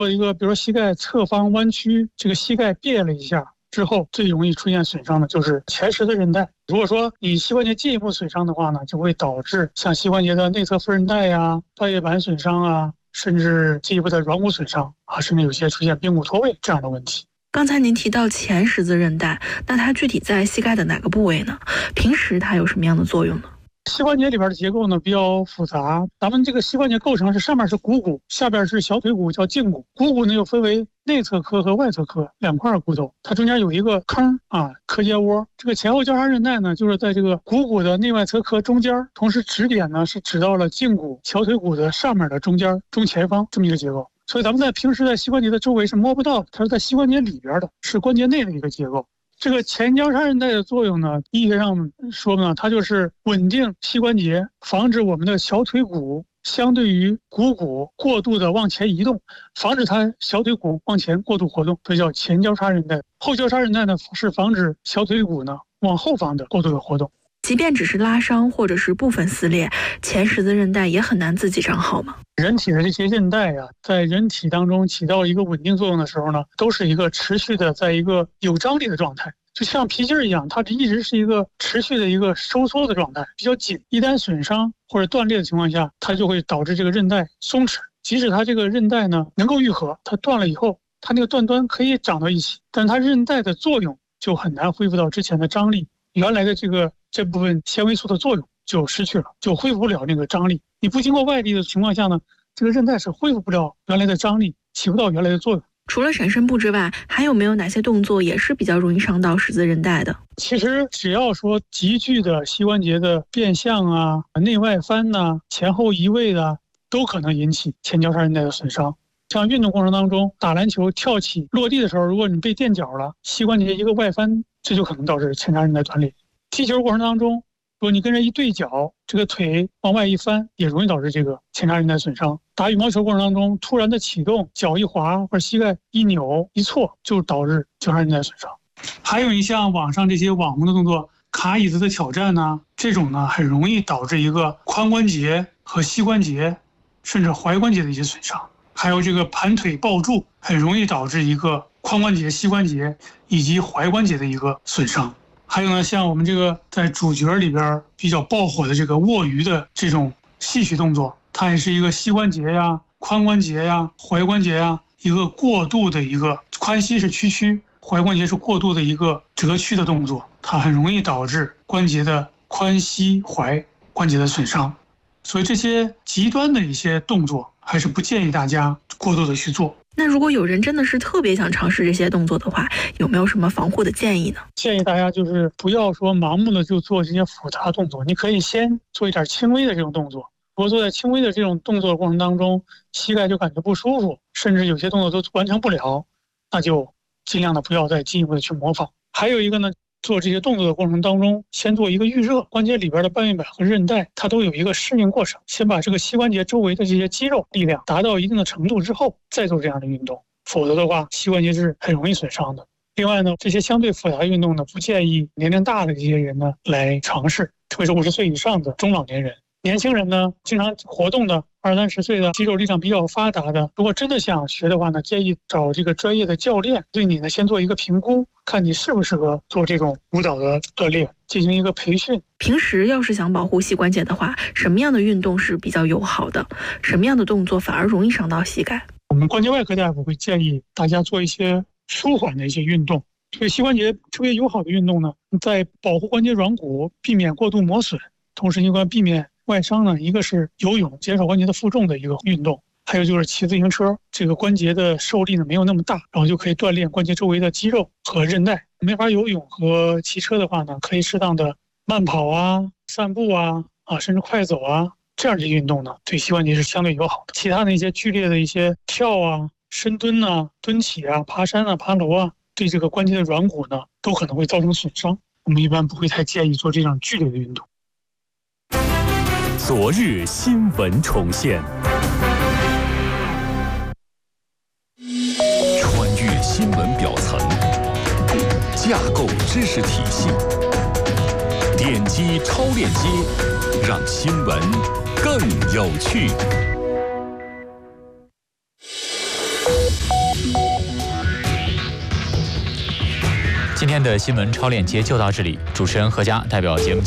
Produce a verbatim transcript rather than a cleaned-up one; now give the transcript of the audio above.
做一个，比如说膝盖侧方弯曲，这个膝盖别了一下之后，最容易出现损伤的就是前十字韧带。如果说你膝关节进一步损伤的话呢，就会导致像膝关节的内侧副韧带呀、半月板损伤啊，甚至进一步的软骨损伤啊，甚至有些出现髌骨脱位这样的问题。 刚才您提到前十字韧带，那它具体在膝盖的哪个部位呢？平时它有什么样的作用呢？ 膝关节里边的结构呢比较复杂，咱们这个膝关节构成是上面是股骨，下边是小腿骨，叫胫骨。股骨呢又分为内侧髁和外侧髁两块骨头，它中间有一个坑啊，髁接窝。这个前后交叉韧带呢，就是在这个股骨的内外侧髁中间，同时指点呢是指到了胫骨、小腿骨的上面的中间中前方这么一个结构。所以咱们在平时在膝关节的周围是摸不到的，它是在膝关节里边的，是关节内的一个结构。这个前交叉韧带的作用呢，医学上说呢，它就是稳定膝关节，防止我们的小腿骨相对于股骨过度的往前移动，防止它小腿骨往前过度活动，这叫前交叉韧带。后交叉韧带呢，是防止小腿骨呢往后方的过度的活动。 即便只是拉伤或者是部分撕裂，前十字韧带也很难自己长好吗？ 人体的这些韧带啊，在人体当中起到一个稳定作用的时候呢，都是一个持续的，在一个有张力的状态，就像皮筋一样，它一直是一个持续的一个收缩的状态，比较紧。一旦损伤或者断裂的情况下，它就会导致这个韧带松弛。即使它这个韧带呢能够愈合，它断了以后，它那个断端可以长到一起，但它韧带的作用就很难恢复到之前的张力，原来的这个这部分纤维素的作用就失去了，就恢复不了那个张力。你不经过外力的情况下呢，这个韧带是恢复不了原来的张力，起不到原来的作用。 除了闪身步之外，还有没有哪些动作也是比较容易伤到十字韧带的？ 其实只要说急剧的膝关节的变向啊、内外翻呐、啊、前后移位的，都可能引起前交叉韧带的损伤。像运动过程当中，打篮球跳起落地的时候，如果你被垫脚了，膝关节一个外翻，这就可能导致前叉韧带断裂。踢球过程当中，如果你跟人一对脚，这个腿往外一翻，也容易导致这个前叉韧带损伤。打羽毛球过程当中，突然的启动，脚一滑或者膝盖一扭一错，就导致交叉韧带损伤。还有一项网上这些网红的动作，卡椅子的挑战呢，这种呢很容易导致一个髋关节和膝关节甚至踝关节的一些损伤。还有这个盘腿抱柱，很容易导致一个髋关节、膝关节以及踝关节的一个损伤。还有呢，像我们这个在主角里边比较爆火的这个卧鱼的这种戏曲动作，它也是一个膝关节呀、髋关节呀、踝关节呀一个过度的一个髋膝是屈曲，踝关节是过度的一个折曲的动作，它很容易导致关节的髋膝踝关节的损伤。所以这些极端的一些动作还是不建议大家过度的去做。 那如果有人真的是特别想尝试这些动作的话，有没有什么防护的建议呢？ 建议大家就是不要说盲目的就做这些复杂动作，你可以先做一点轻微的这种动作。如果做在轻微的这种动作过程当中，膝盖就感觉不舒服，甚至有些动作都完成不了，那就尽量的不要再进一步的去模仿。还有一个呢，做这些动作的过程当中，先做一个预热，关节里边的半月板和韧带它都有一个适应过程，先把这个膝关节周围的这些肌肉力量达到一定的程度之后，再做这样的运动，否则的话膝关节是很容易损伤的。另外呢，这些相对复杂的运动呢，不建议年龄大的这些人呢来尝试，特别是五十岁以上的中老年人。年轻人呢，经常活动的二三十岁的肌肉力量比较发达的，如果真的想学的话呢，建议找这个专业的教练对你呢先做一个评估，看你适不适合做这种舞蹈的锻炼，进行一个培训。 平时要是想保护膝关节的话，什么样的运动是比较友好的？什么样的动作反而容易伤到膝盖？ 我们关节外科大夫会建议大家做一些舒缓的一些运动。对膝关节特别友好的运动呢，在保护关节软骨，避免过度磨损，同时应该避免外伤呢，一个是游泳，减少关节的负重的一个运动，还有就是骑自行车，这个关节的受力呢没有那么大，然后就可以锻炼关节周围的肌肉和韧带。没法游泳和骑车的话呢，可以适当的慢跑啊、散步啊、啊甚至快走啊，这样的运动呢，对膝关节是相对友好的。其他的一些剧烈的一些跳啊、深蹲啊、蹲起啊、爬山啊、爬楼啊，对这个关节的软骨呢，都可能会造成损伤。我们一般不会太建议做这样剧烈的运动。 昨日新闻重现，穿越新闻表层，架构知识体系，点击超链接，让新闻更有趣。 今天的新闻超链接就到这里，主持人何佳代表节目。